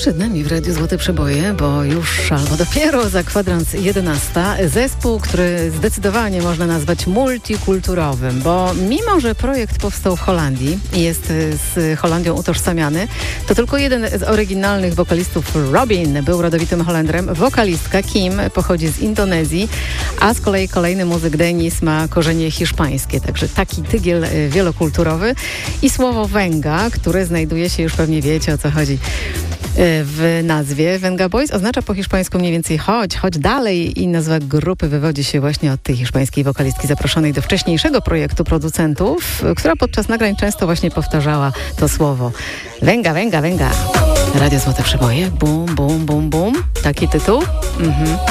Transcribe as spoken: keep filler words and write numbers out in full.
Przed nami w Radiu Złote Przeboje, bo już albo dopiero za kwadrans jedenasta zespół, który zdecydowanie można nazwać multikulturowym, bo mimo, że projekt powstał w Holandii i jest z Holandią utożsamiany, to tylko jeden z oryginalnych wokalistów, Robin, był rodowitym Holendrem. Wokalistka Kim pochodzi z Indonezji, a z kolei kolejny muzyk Denis ma korzenie hiszpańskie, także taki tygiel wielokulturowy. I słowo Venga, które znajduje się, już pewnie wiecie, o co chodzi, w nazwie Venga Boys, oznacza po hiszpańsku mniej więcej chodź, chodź dalej, i nazwa grupy wywodzi się właśnie od tej hiszpańskiej wokalistki zaproszonej do wcześniejszego projektu producentów, która podczas nagrań często właśnie powtarzała to słowo Venga, Venga, Venga. Radio Złote Przeboje, bum, bum, bum, bum. Taki tytuł. Mhm.